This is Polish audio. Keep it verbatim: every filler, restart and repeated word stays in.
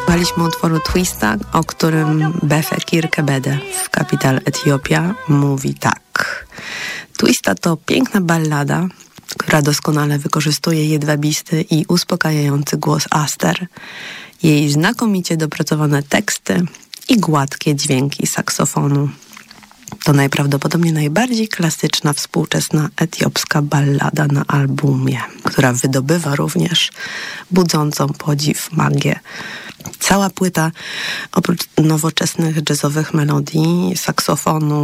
Wysłuchaliśmy utworu Twista, o którym Befekir Kebede w Capital Etiopia mówi tak. Twista to piękna ballada, która doskonale wykorzystuje jedwabisty i uspokajający głos Aster, jej znakomicie dopracowane teksty i gładkie dźwięki saksofonu. To najprawdopodobnie najbardziej klasyczna współczesna etiopska ballada na albumie, która wydobywa również budzącą podziw magię. Cała płyta, oprócz nowoczesnych jazzowych melodii, saksofonu,